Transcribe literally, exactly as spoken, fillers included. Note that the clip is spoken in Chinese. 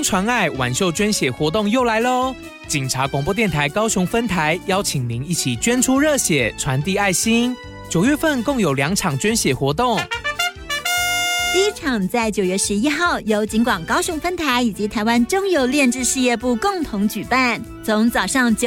传爱挽袖捐血活动又来喽！警察广播电台高雄分台邀请您一起捐出热血，传递爱心。九月份共有两场捐血活动。 第一场在九月十一号，由警广高雄分台以及台湾中油炼制事业部共同举办，从早上九